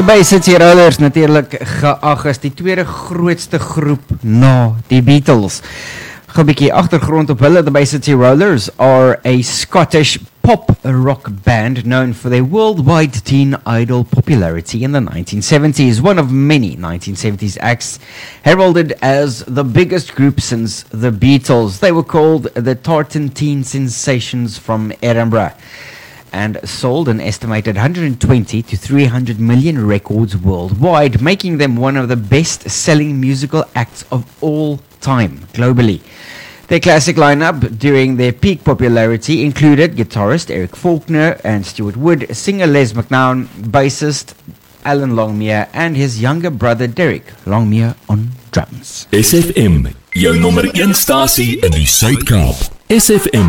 De Bay City Rollers natuurlijk geag as die tweede grootste groep na die Beatles. Een bietjie agtergrond op hulle. The Bay City Rollers are a Scottish pop rock band known for their worldwide teen idol popularity in the 1970s. One of many 1970s acts heralded as the biggest group since the Beatles. They were called the Tartan Teen Sensations from Edinburgh and sold an estimated 120 to 300 million records worldwide, making them one of the best-selling musical acts of all time globally. Their classic lineup during their peak popularity included guitarist Eric Faulkner and Stuart Wood, singer Les McNown, bassist Alan Longmire, and his younger brother Derek Longmire on drums. SFM, jou nommer 1 stasie in die Suid-Kaap. SFM